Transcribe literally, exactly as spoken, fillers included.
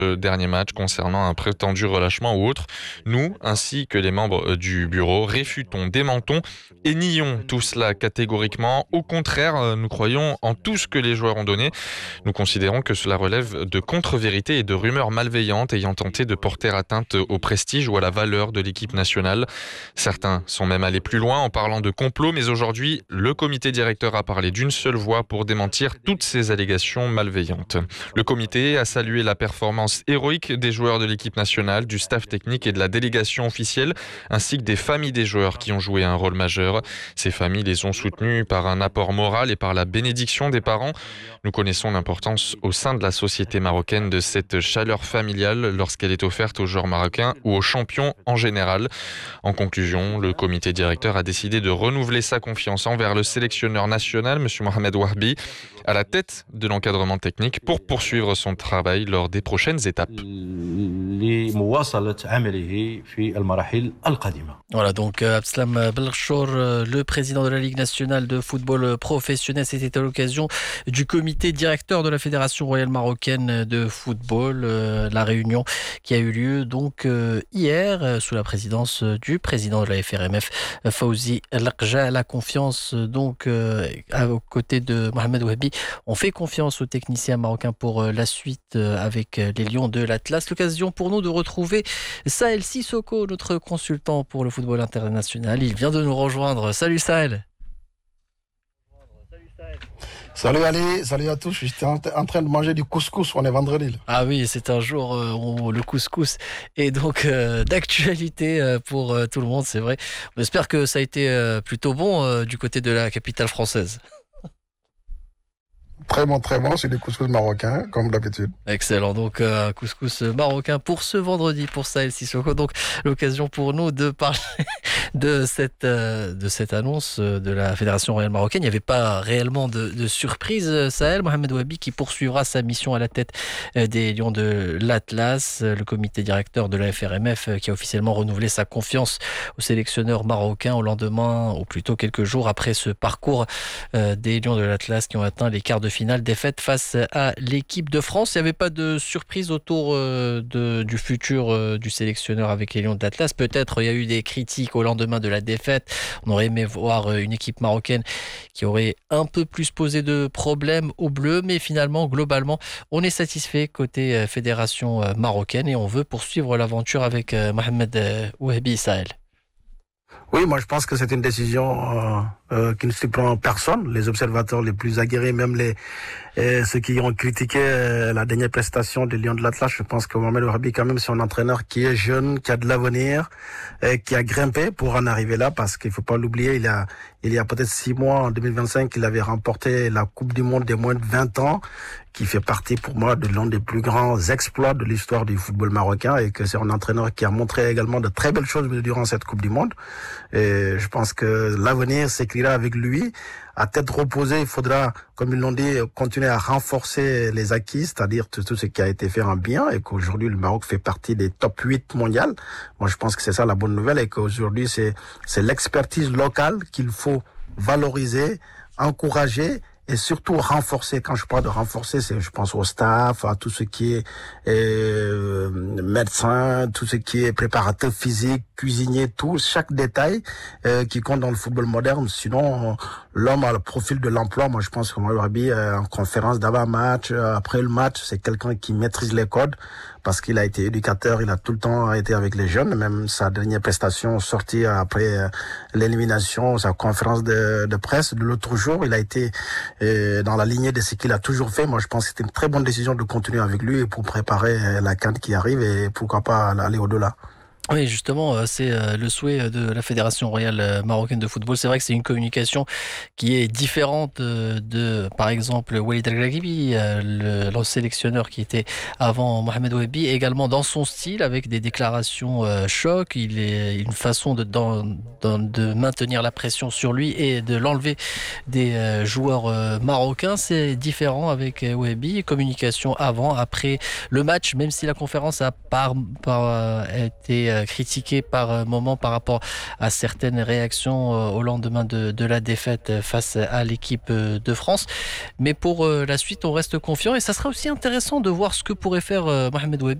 le dernier match concernant un prétendu relâchement ou autre. Nous, ainsi que les membres du bureau, réfutons, démentons et nions tout cela catégoriquement. Au contraire, nous croyons en tout ce que les joueurs ont donné. Nous considérons que cela relève de contre-vérités et de rumeurs malveillantes ayant tenté de porter atteinte au prestige ou à la valeur de l'équipe nationale. Certains sont même allés plus loin en parlant de complot, mais aujourd'hui, le comité directeur a parlé d'une seule voix pour démentir toutes ces allégations malveillantes. Le comité a salué la performance héroïque des joueurs de l'équipe nationale, du staff technique et de la délégation officielle, ainsi que des familles des joueurs qui ont joué un rôle majeur. Ces familles les ont soutenus par un apport moral et par la bénédiction des parents. Nous connaissons l'importance au sein de la société marocaine de cette chaleur familiale lorsqu'elle est offerte aux joueurs marocains ou aux champions en général. En conclusion, le comité directeur a décidé de renouveler sa confiance envers le sélectionneur national, M. Mohamed Wahbi, à la tête de l'encadrement technique pour poursuivre son travail lors des prochaines étapes. Voilà donc Abdeslam Belchour, le président de la Ligue nationale de football professionnel. C'était à l'occasion du comité directeur de la Fédération royale marocaine de football, la réunion qui a eu lieu donc hier sous la présidence du président de la F R M F, Fawzi Lakja. La confiance donc aux côtés de Mohamed Wahbi. On fait confiance aux techniciens marocains pour la suite avec les Lions de l'Atlas. L'occasion pour nous de retrouver Sahel Sissoko, notre consultant pour le football international. Il vient de nous rejoindre. Salut Sahel. Salut Ali, salut à tous. J'étais en, en train de manger du couscous, on est vendredi. Là. Ah oui, c'est un jour euh, où le couscous est donc euh, d'actualité euh, pour euh, tout le monde, c'est vrai. On espère que ça a été euh, plutôt bon euh, du côté de la capitale française. Très bon, très bon, c'est des couscous marocains, comme d'habitude. Excellent, donc un euh, couscous marocain pour ce vendredi pour Sahel Sissoko. Donc l'occasion pour nous de parler de cette, euh, de cette annonce de la Fédération royale marocaine. Il n'y avait pas réellement de, de surprise, Sahel. Mohamed Wahbi qui poursuivra sa mission à la tête des Lions de l'Atlas. Le comité directeur de la F R M F qui a officiellement renouvelé sa confiance au sélectionneur marocain au lendemain, ou plutôt quelques jours après ce parcours euh, des Lions de l'Atlas qui ont atteint les quarts de finale, défaite face à l'équipe de France. Il n'y avait pas de surprise autour euh, de, du futur euh, du sélectionneur avec les Lions de l'Atlas. Peut-être il y a eu des critiques au lendemain de la défaite. On aurait aimé voir une équipe marocaine qui aurait un peu plus posé de problèmes aux Bleus, mais finalement, globalement, on est satisfait côté euh, fédération euh, marocaine et on veut poursuivre l'aventure avec euh, Mohamed euh, Wahbi Sahel. Oui, moi je pense que c'est une décision euh, euh, qui ne surprend personne. Les observateurs les plus aguerris, même les euh, ceux qui ont critiqué euh, la dernière prestation des Lions de l'Atlas, je pense que Mohamed Wahbi, quand même, c'est un entraîneur qui est jeune, qui a de l'avenir, euh, qui a grimpé pour en arriver là, parce qu'il faut pas l'oublier, il y a il y a peut-être six mois, en deux mille vingt-cinq, il avait remporté la Coupe du Monde des moins de vingt ans, qui fait partie pour moi de l'un des plus grands exploits de l'histoire du football marocain, et que c'est un entraîneur qui a montré également de très belles choses durant cette Coupe du Monde. Et je pense que l'avenir s'écrira avec lui. À tête reposée, il faudra, comme ils l'ont dit, continuer à renforcer les acquis, c'est-à-dire tout, tout ce qui a été fait en bien, et qu'aujourd'hui le Maroc fait partie des top huit mondiales. Moi, je pense que c'est ça la bonne nouvelle, et qu'aujourd'hui c'est c'est l'expertise locale qu'il faut valoriser, encourager et surtout renforcer. Quand je parle de renforcer, c'est, je pense au staff, à tout ce qui est euh, médecin, tout ce qui est préparateur physique, cuisinier, tout, chaque détail euh, qui compte dans le football moderne. Sinon, l'homme a le profil de l'emploi. Moi, je pense que Mohamed Wahbi, euh, en conférence d'avant-match, euh, après le match, c'est quelqu'un qui maîtrise les codes, parce qu'il a été éducateur, il a tout le temps été avec les jeunes. Même sa dernière prestation sortie après euh, l'élimination, sa conférence de, de presse de l'autre jour, il a été euh, dans la lignée de ce qu'il a toujours fait. Moi, je pense que c'était une très bonne décision de continuer avec lui pour préparer euh, la CAN qui arrive, et pourquoi pas aller au-delà. Oui, justement, c'est le souhait de la Fédération royale marocaine de football. C'est vrai que c'est une communication qui est différente de, par exemple, Walid El-Ghagibi, le, le sélectionneur qui était avant Mohamed Wahbi, également dans son style, avec des déclarations euh, choc. Il est une façon de, dans, dans, de maintenir la pression sur lui et de l'enlever des euh, joueurs euh, marocains. C'est différent avec euh, Wahbi. Communication avant, après le match, même si la conférence a par, par, été été critiqué par moment par rapport à certaines réactions au lendemain de, de la défaite face à l'équipe de France. Mais pour la suite, on reste confiant et ça sera aussi intéressant de voir ce que pourrait faire Mohamed Wahbi